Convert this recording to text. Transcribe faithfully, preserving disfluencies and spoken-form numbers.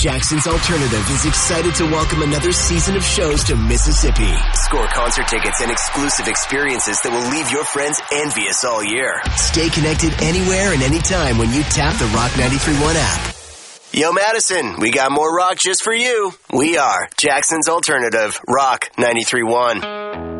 Jackson's Alternative is excited to welcome another season of shows to Mississippi. Score concert tickets and exclusive experiences that will leave your friends envious all year. Stay connected anywhere and anytime when you tap the Rock ninety-three point one app. Yo, Madison, we got more rock just for you. We are Jackson's Alternative, Rock ninety-three point one.